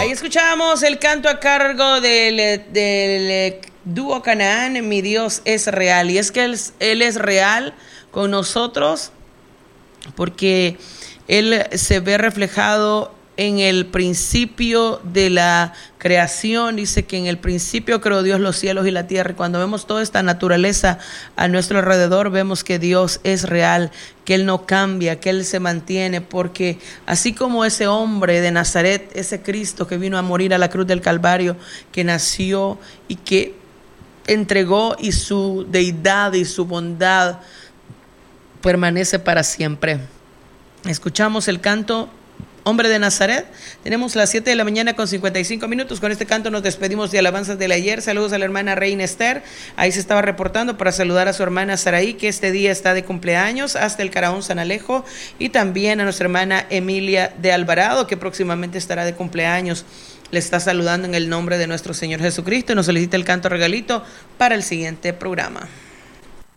Ahí escuchamos el canto a cargo del dúo Canaán, Mi Dios es real. Y es que Él es real con nosotros porque Él se ve reflejado en el principio de la creación. Dice que en el principio creó Dios los cielos y la tierra. Y cuando vemos toda esta naturaleza a nuestro alrededor, vemos que Dios es real, que Él no cambia, que Él se mantiene, porque así como ese hombre de Nazaret, ese Cristo que vino a morir a la cruz del Calvario, que nació y que entregó, y su deidad y su bondad permanece para siempre. Escuchamos el canto Hombre de Nazaret. Tenemos las 7 de la mañana con 55 minutos. Con este canto nos despedimos de alabanzas del ayer. Saludos a la hermana Reina Esther. Ahí se estaba reportando para saludar a su hermana Saraí, que este día está de cumpleaños, hasta el Caraón San Alejo. Y también a nuestra hermana Emilia de Alvarado, que próximamente estará de cumpleaños. Le está saludando en el nombre de nuestro Señor Jesucristo y nos solicita el canto regalito para el siguiente programa.